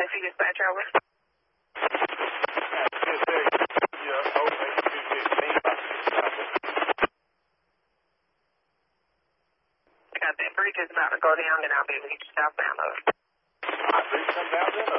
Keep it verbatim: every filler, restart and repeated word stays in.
Tennessee dispatch over. I got that bridge is about to go down, and I'll be able to get you southbound over. My bridge comes down then?